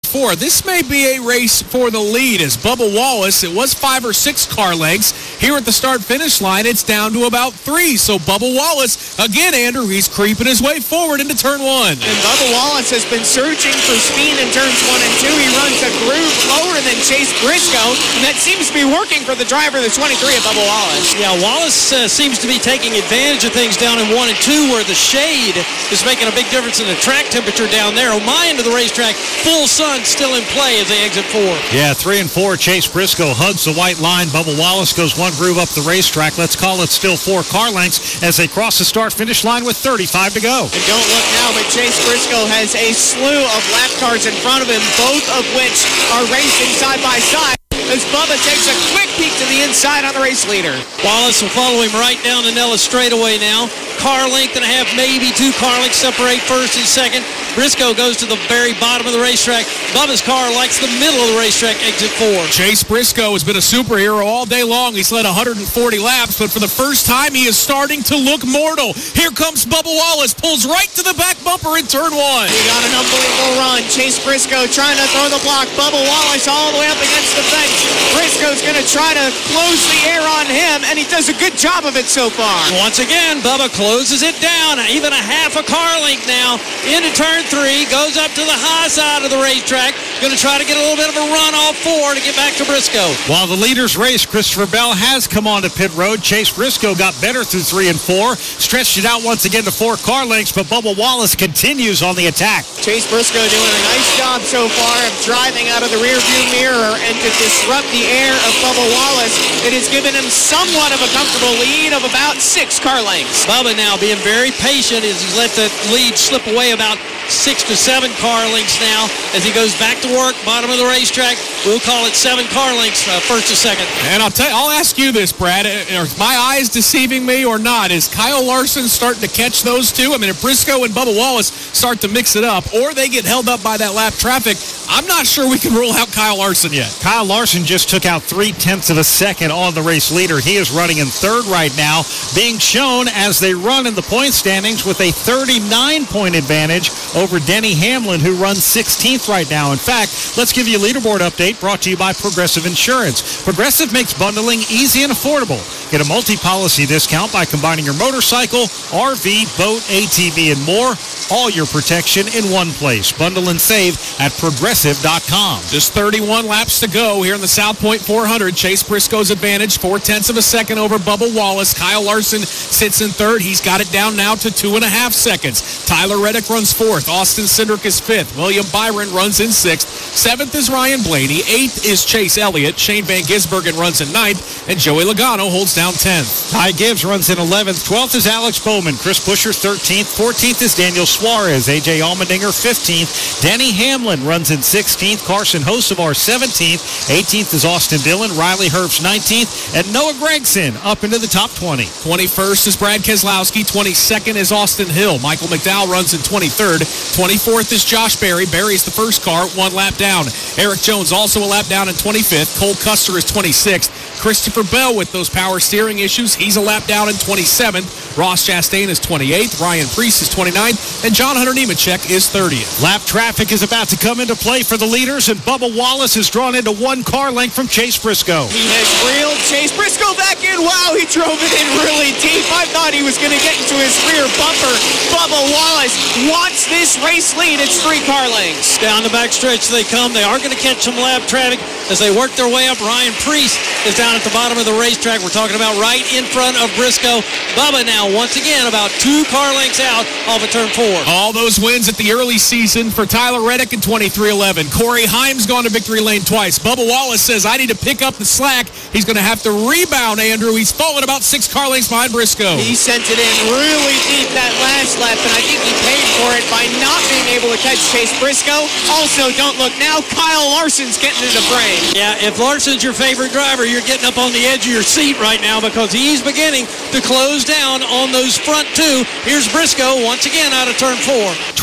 4. This may be a race for the lead as Bubba Wallace, it was 5 or 6 car lengths. Here at the start-finish line, it's down to about 3. So Bubba Wallace, again, Andrew, he's creeping his way forward into turn 1. And Bubba Wallace has been searching for speed in turns 1 and 2. He runs a groove lower than Chase Briscoe, and that seems to be working for the driver, the 23 of Bubba Wallace. Yeah, Wallace seems to be taking advantage of things down in 1 and 2 where the shade is making a big difference in the track temperature down there. On my end of the racetrack, full sun still in play as they exit 4. Yeah, 3 and 4, Chase Briscoe hugs the white line. Bubba Wallace goes one groove up the racetrack. Let's call it still 4 car lengths as they cross the start-finish line with 35 to go. And don't look now, but Chase Briscoe has a slew of lap cars in front of him, both of which are racing side by side, as Bubba takes a quick peek to the inside on the race leader. Wallace will follow him right down the Nellis straightaway now. Car length and a half, maybe 2 car lengths separate first and second. Briscoe goes to the very bottom of the racetrack. Bubba's car likes the middle of the racetrack, exit 4. Chase Briscoe has been a superhero all day long. He's led 140 laps, but for the first time, he is starting to look mortal. Here comes Bubba Wallace, pulls right to the back bumper in turn 1. He got an unbelievable run. Chase Briscoe trying to throw the block. Bubba Wallace all the way up against the fence. Briscoe's going to try to close the air on him, and he does a good job of it so far. Once again, Bubba closes it down, even a half a car length now into turn 3, goes up to the high side of the racetrack, going to try to get a little bit of a run off 4 to get back to Briscoe. While the leaders race, Christopher Bell has come on to pit road. Chase Briscoe got better through 3 and 4, stretched it out once again to 4 car lengths, but Bubba Wallace continues on the attack. Chase Briscoe doing a nice job so far of driving out of the rearview mirror and to disrupt the air of Bubba Wallace. It has given him somewhat of a comfortable lead of about 6 car lengths. Bubba now being very patient as he's let the lead slip away about 6 to 7 car lengths now as he goes back to work, bottom of the racetrack. We'll call it 7 car lengths, first to second. And I'll ask you this, Brad. Are my eyes deceiving me or not? Is Kyle Larson starting to catch those two? I mean, if Briscoe and Bubba Wallace start to mix it up or they get held up by that lap traffic, I'm not sure we can rule out Kyle Larson yet. Kyle Larson just took out 0.3 of a second on the race leader. He is running in 3rd right now, being shown as they run in the point standings with a 39-point advantage over Denny Hamlin, who runs 16th right now. In fact, let's give you a leaderboard update brought to you by Progressive Insurance. Progressive makes bundling easy and affordable. Get a multi-policy discount by combining your motorcycle, RV, boat, ATV, and more. All your protection in one place. Bundle and save at Progressive.com. Just 31 laps to go here in the South Point 400. Chase Briscoe's advantage, 0.4 of a second over Bubba Wallace. Kyle Larson sits in 3rd. He's got it down now to 2.5 seconds. Tyler Reddick runs 4th. Austin Cindric is 5th. William Byron runs in 6th. 7th is Ryan Blaney. 8th is Chase Elliott. Shane Van Gisbergen runs in 9th. And Joey Logano holds down 10th. Ty Gibbs runs in 11th. 12th is Alex Bowman. Chris Buescher 13th. 14th is Daniel Suarez. A.J. Allmendinger 15th. Denny Hamlin runs in 16th. Carson Hocevar 17th. 18th is Austin Dillon. Riley Herbst 19th. And Noah Gragson up into the top 20. 21st is Brad Keselowski. 22nd is Austin Hill. Michael McDowell runs in 23rd. 24th is Josh Berry. Berry's the first car, 1 lap down. Eric Jones also a lap down in 25th. Cole Custer is 26th. Christopher Bell with those power steering issues. He's a lap down in 27th. Ross Chastain is 28th. Ryan Preece is 29th. And John Hunter Nemechek is 30th. Lap traffic is about to come into play for the leaders, and Bubba Wallace is drawn into 1 car length from Chase Briscoe. He has reeled Chase Briscoe back in. Wow, he drove it in really deep. I thought he was going to get into his rear bumper. Bubba Wallace wants this race lead. It's 3 car lengths. Down the back stretch they come. They are going to catch some lap traffic as they work their way up. Ryan Preece is down at the bottom of the racetrack. We're talking about right in front of Briscoe. Bubba now, once again, about 2 car lengths out off of turn 4. All those wins at the early season for Tyler Reddick in 23-11. Corey Haim's gone to victory lane twice. Bubba Wallace says, I need to pick up the slack. He's going to have to rebound, Andrew. He's fallen about 6 car lengths behind Briscoe. He sent it in really deep that last lap, and I think he paid for it by not being able to catch Chase Briscoe. Also, don't look now, Kyle Larson's getting into the frame. Yeah, if Larson's your favorite driver, you're getting up on the edge of your seat right now because he's beginning to close down on those front 2. Here's Briscoe once again out of turn 4.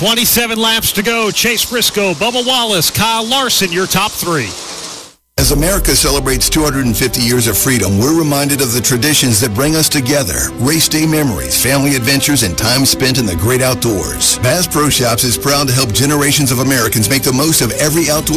27 laps to go. Chase Briscoe, Bubba Wallace, Kyle Larson, your top 3. As America celebrates 250 years of freedom, we're reminded of the traditions that bring us together. Race day memories, family adventures, and time spent in the great outdoors. Bass Pro Shops is proud to help generations of Americans make the most of every outdoor